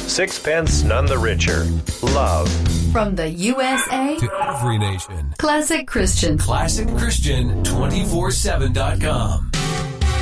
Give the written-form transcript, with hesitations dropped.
Sixpence none the richer. Love. From the USA to every nation. Classic Christian. ClassicChristian247.com.